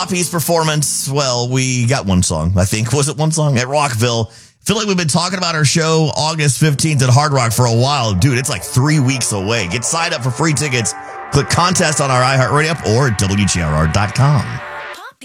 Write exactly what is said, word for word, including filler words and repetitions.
Poppy's performance, well, we got one song, I think. Was it one song? At Rockville. I feel like we've been talking about our show August fifteenth at Hard Rock for a while. Dude, it's like three weeks away. Get signed up for free tickets. Click contest on our iHeartRadio app or W G R R dot com.